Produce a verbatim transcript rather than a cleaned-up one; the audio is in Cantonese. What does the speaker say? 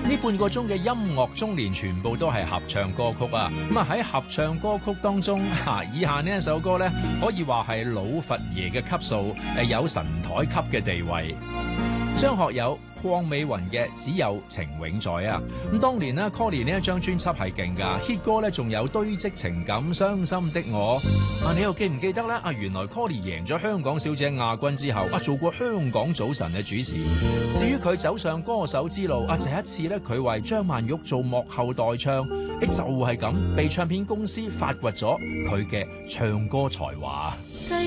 呢半個鐘嘅音樂中年全部都係合唱歌曲啊！咁啊喺合唱歌曲當中，啊、以下呢一首歌呢，可以話係老佛爺嘅級數，誒有神台級嘅地位。張學友、鄺美雲嘅《只有情永在》啊！咁當年呢 Colly 呢一張專輯係勁㗎 ，hit 歌呢仲有堆積情感、傷心的我。啊，你又記唔記得呢？啊，原來 Colly 贏咗香港小姐亞軍之後，啊做過香港早晨嘅主持。至於佢走上歌手之路，啊第一次呢，佢為張曼玉做幕後代唱，誒就係咁被唱片公司發掘咗佢嘅唱歌才華。